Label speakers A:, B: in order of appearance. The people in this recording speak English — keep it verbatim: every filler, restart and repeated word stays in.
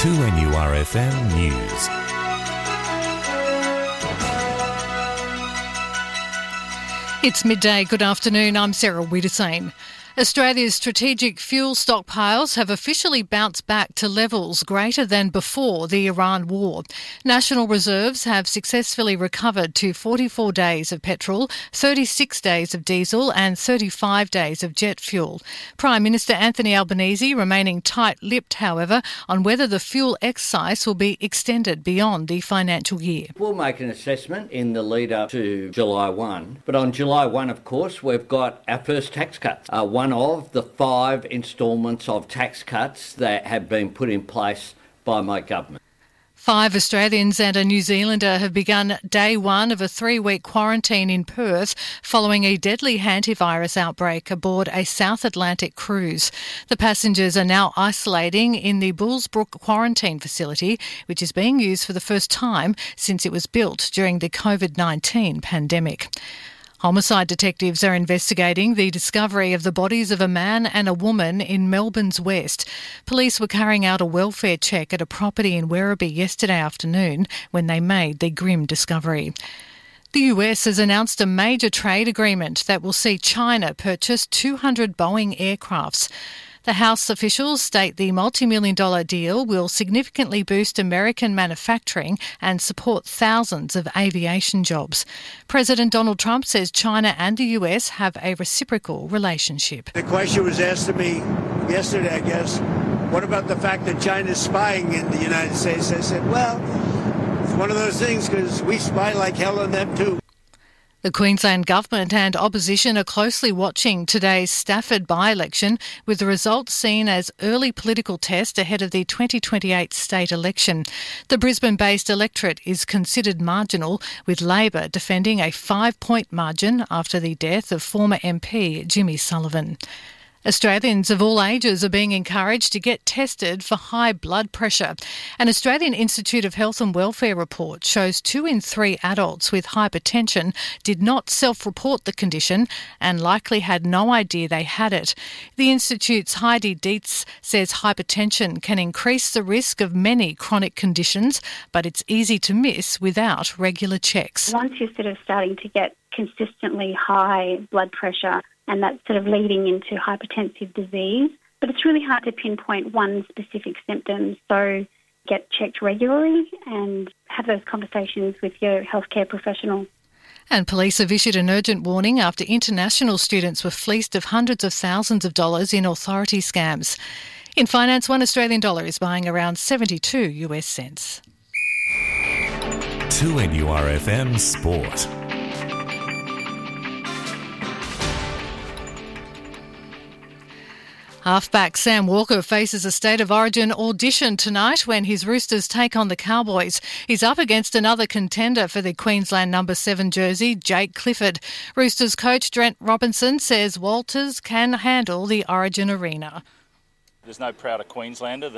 A: two N U R F M News.
B: It's midday. Good afternoon. I'm Sarah Wiedersane. Australia's strategic fuel stockpiles have officially bounced back to levels greater than before the Iran war. National reserves have successfully recovered to forty-four days of petrol, thirty-six days of diesel and thirty-five days of jet fuel. Prime Minister Anthony Albanese remaining tight-lipped, however, on whether the fuel excise will be extended beyond the financial year.
C: We'll make an assessment in the lead-up to July first. But on July first, of course, we've got our first tax cuts. Uh, one of the five instalments of tax cuts that have been put in place by my government.
B: Five Australians and a New Zealander have begun day one of a three-week quarantine in Perth following a deadly hantavirus outbreak aboard a South Atlantic cruise. The passengers are now isolating in the Bullsbrook quarantine facility, which is being used for the first time since it was built during the covid nineteen pandemic. Homicide detectives are investigating the discovery of the bodies of a man and a woman in Melbourne's West. Police were carrying out a welfare check at a property in Werribee yesterday afternoon when they made the grim discovery. The U S has announced a major trade agreement that will see China purchase two hundred Boeing aircrafts. The House officials state the multi-million dollar deal will significantly boost American manufacturing and support thousands of aviation jobs. President Donald Trump says China and the U S have a reciprocal relationship.
D: The question was asked to me yesterday, I guess, what about the fact that China's spying in the United States? I said, well, it's one of those things because we spy like hell on them too.
B: The Queensland Government and opposition are closely watching today's Stafford by-election, with the results seen as early political test ahead of the twenty twenty-eight state election. The Brisbane-based electorate is considered marginal, with Labor defending a five-point margin after the death of former M P Jimmy Sullivan. Australians of all ages are being encouraged to get tested for high blood pressure. An Australian Institute of Health and Welfare report shows two in three adults with hypertension did not self-report the condition and likely had no idea they had it. The Institute's Heidi Dietz says hypertension can increase the risk of many chronic conditions, but it's easy to miss without regular checks.
E: Once you're sort of starting to get consistently high blood pressure, and that's sort of leading into hypertensive disease. But it's really hard to pinpoint one specific symptom. So get checked regularly and have those conversations with your healthcare professional.
B: And police have issued an urgent warning after international students were fleeced of hundreds of thousands of dollars in authority scams. In finance, one Australian dollar is buying around seventy-two U S cents.
A: two N U R F M Sport.
B: Halfback Sam Walker faces a State of Origin audition tonight when his Roosters take on the Cowboys. He's up against another contender for the Queensland number seven jersey, Jake Clifford. Roosters coach Trent Robinson says Walters can handle the Origin arena.
F: There's no prouder Queenslander than